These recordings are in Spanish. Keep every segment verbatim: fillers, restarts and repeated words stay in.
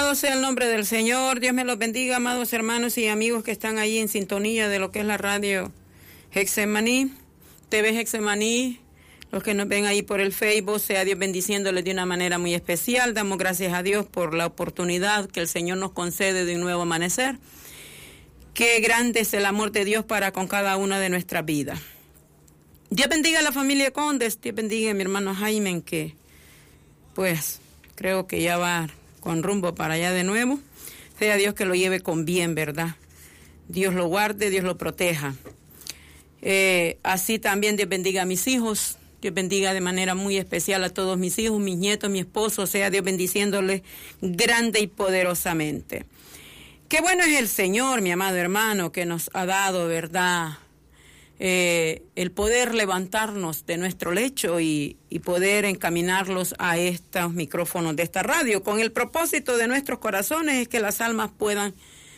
Alabado sea el nombre del Señor. Dios me los bendiga, amados hermanos y amigos que están ahí en sintonía de lo que es la radio Getsemaní, T V Getsemaní, los que nos ven ahí por el Facebook, sea Dios bendiciéndoles de una manera muy especial. Damos gracias a Dios por la oportunidad que el Señor nos concede de un nuevo amanecer. Qué grande es el amor de Dios para con cada una de nuestras vidas. Dios bendiga a la familia Condes, Dios bendiga a mi hermano Jaime, que pues creo que ya va con rumbo para allá de nuevo. Sea Dios que lo lleve con bien, ¿verdad? Dios lo guarde, Dios lo proteja. Eh, así también Dios bendiga a mis hijos, Dios bendiga de manera muy especial a todos mis hijos, mis nietos, mi esposo, sea Dios bendiciéndoles grande y poderosamente. Qué bueno es el Señor, mi amado hermano, que nos ha dado, ¿verdad?, Eh, el poder levantarnos de nuestro lecho y, y poder encaminarlos a estos micrófonos de esta radio, con el propósito de nuestros corazones es que las almas puedan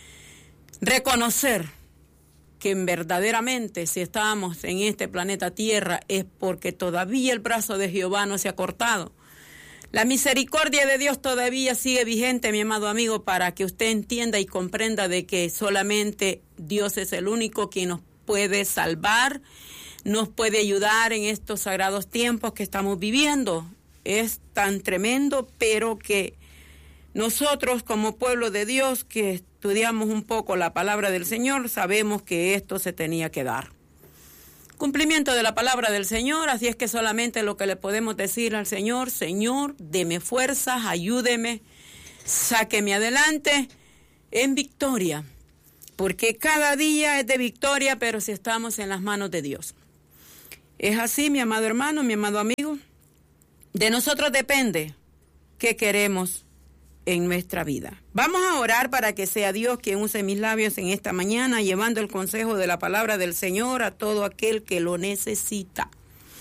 reconocer que verdaderamente si estamos en este planeta Tierra es porque todavía el brazo de Jehová no se ha cortado. La misericordia de Dios todavía sigue vigente, mi amado amigo, para que usted entienda y comprenda de que solamente Dios es el único quien nos puede salvar, nos puede ayudar en estos sagrados tiempos que estamos viviendo. Es tan tremendo, pero que nosotros como pueblo de Dios que estudiamos un poco la palabra del Señor, sabemos que esto se tenía que dar. Cumplimiento de la palabra del Señor, así es que solamente lo que le podemos decir al Señor: Señor, deme fuerzas, ayúdeme, sáqueme adelante en victoria. Porque cada día es de victoria, pero si estamos en las manos de Dios. Es así, mi amado hermano, mi amado amigo. De nosotros depende qué queremos en nuestra vida. Vamos a orar para que sea Dios quien use mis labios en esta mañana, llevando el consejo de la palabra del Señor a todo aquel que lo necesita.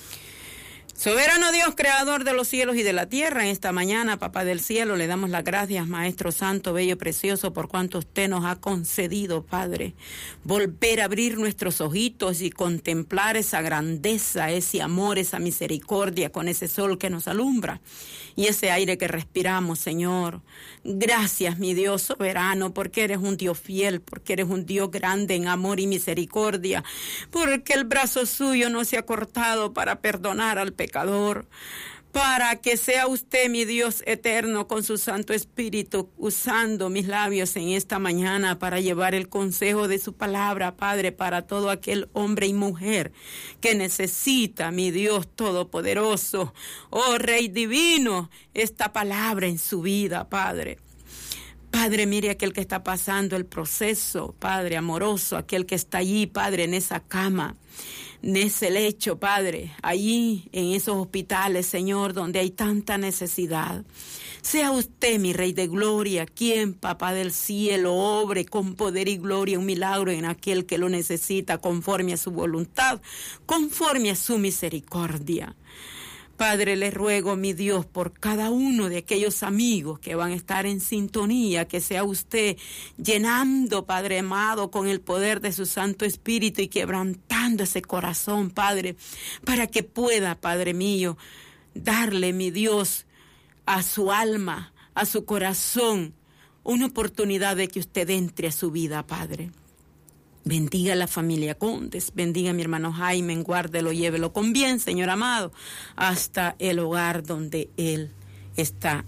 Soberano Dios, creador de los cielos y de la tierra, en esta mañana, Papá del cielo, le damos las gracias, Maestro Santo, Bello, Precioso, por cuanto usted nos ha concedido, Padre, volver a abrir nuestros ojitos y contemplar esa grandeza, ese amor, esa misericordia con ese sol que nos alumbra y ese aire que respiramos, Señor. Gracias, mi Dios soberano, porque eres un Dios fiel, porque eres un Dios grande en amor y misericordia, porque el brazo suyo no se ha cortado para perdonar al pecador, para que sea usted, mi Dios eterno, con su Santo Espíritu, usando mis labios en esta mañana para llevar el consejo de su palabra, Padre, para todo aquel hombre y mujer que necesita, mi Dios todopoderoso, oh Rey divino, esta palabra en su vida, Padre. Padre, mire aquel que está pasando el proceso, Padre amoroso, aquel que está allí, Padre, en esa cama, en ese lecho, Padre, allí en esos hospitales, Señor, donde hay tanta necesidad. Sea usted, mi Rey de Gloria, quien, Papá del cielo, obre con poder y gloria un milagro en aquel que lo necesita, conforme a su voluntad, conforme a su misericordia. Padre, le ruego, mi Dios, por cada uno de aquellos amigos que van a estar en sintonía, que sea usted llenando, Padre amado, con el poder de su Santo Espíritu y quebrantando ese corazón, Padre, para que pueda, Padre mío, darle, mi Dios, a su alma, a su corazón, una oportunidad de que usted entre a su vida, Padre. Bendiga a la familia Condes, bendiga a mi hermano Jaime, guárdelo, llévelo con bien, Señor amado, hasta el hogar donde él está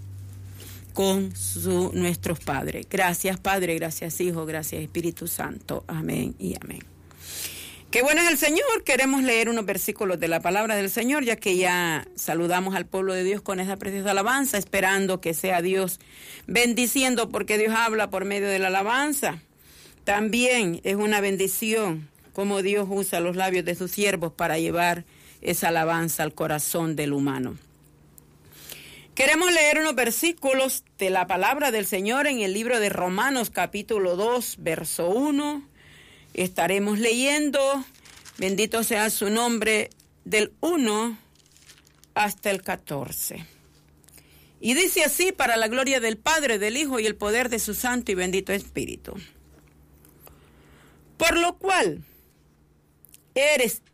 con su, nuestros padres. Gracias, Padre, gracias, Hijo, gracias, Espíritu Santo. Amén y amén. Qué bueno es el Señor. Queremos leer unos versículos de la palabra del Señor, ya que ya saludamos al pueblo de Dios con esa preciosa alabanza, esperando que sea Dios bendiciendo, porque Dios habla por medio de la alabanza. También es una bendición como Dios usa los labios de sus siervos para llevar esa alabanza al corazón del humano. Queremos leer unos versículos de la palabra del Señor en el libro de Romanos capítulo dos, verso uno. Estaremos leyendo, bendito sea su nombre, del uno hasta el catorce. Y dice así: para la gloria del Padre, del Hijo y el poder de su Santo y bendito Espíritu. Por lo cual, eres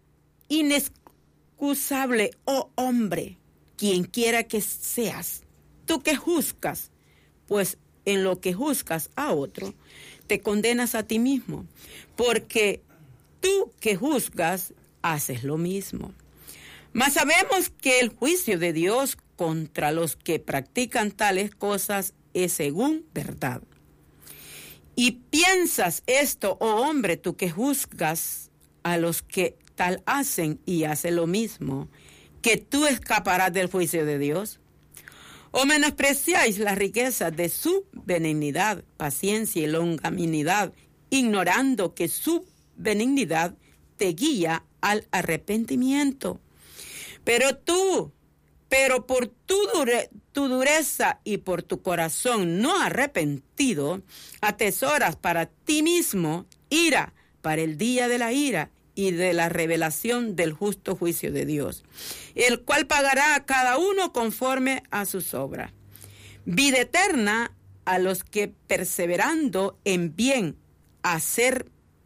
inexcusable, oh hombre, quien quiera que seas, tú que juzgas, pues en lo que juzgas a otro, te condenas a ti mismo, porque tú que juzgas haces lo mismo. Mas sabemos que el juicio de Dios contra los que practican tales cosas es según verdad. Y piensas esto, oh hombre, tú que juzgas a los que tal hacen y hacen lo mismo, que tú escaparás del juicio de Dios. ¿O menospreciáis las riquezas de su benignidad, paciencia y longanimidad, ignorando que su benignidad te guía al arrepentimiento? Pero tú, pero por tu, dure, tu dureza y por tu corazón no arrepentido, atesoras para ti mismo ira para el día de la ira y de la revelación del justo juicio de Dios, el cual pagará a cada uno conforme a sus obras. Vida eterna a los que perseverando en bien hacer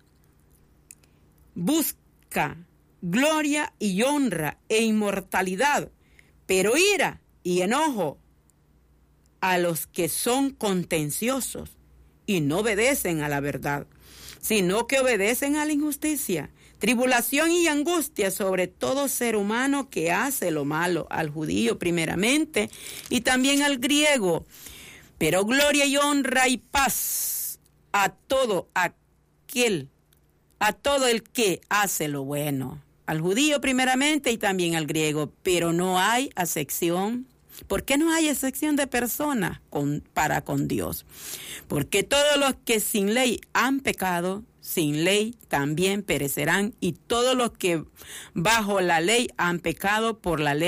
busca gloria y honra e inmortalidad, pero ira y enojo a los que son contenciosos y no obedecen a la verdad, sino que obedecen a la injusticia. Tribulación y angustia sobre todo ser humano que hace lo malo, al judío primeramente y también al griego, pero gloria y honra y paz a todo aquel, a todo el que hace lo bueno, al judío primeramente y también al griego, pero no hay acepción. ¿Por qué no hay excepción de personas con, para con Dios? Porque todos los que sin ley han pecado, sin ley también perecerán, y todos los que bajo la ley han pecado por la ley